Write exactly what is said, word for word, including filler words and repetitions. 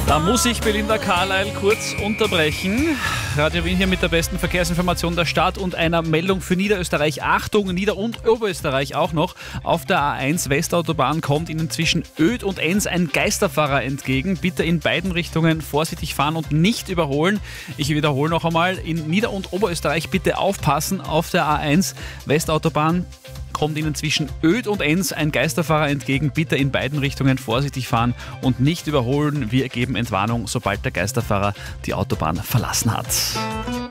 Da muss ich Belinda Carlyle kurz unterbrechen. Radio Wien hier mit der besten Verkehrsinformation der Stadt und einer Meldung für Niederösterreich. Achtung, Nieder- und Oberösterreich auch noch. Auf der A eins Westautobahn kommt Ihnen zwischen Oedt und Enns ein Geisterfahrer entgegen. Bitte in beiden Richtungen vorsichtig fahren und nicht überholen. Ich wiederhole noch einmal, in Nieder- und Oberösterreich bitte aufpassen. Auf der A eins Westautobahn kommt Ihnen zwischen Oedt und Enns ein Geisterfahrer entgegen. Bitte in beiden Richtungen vorsichtig fahren und nicht überholen. Wir geben Entwarnung, sobald der Geisterfahrer die Autobahn verlassen hat.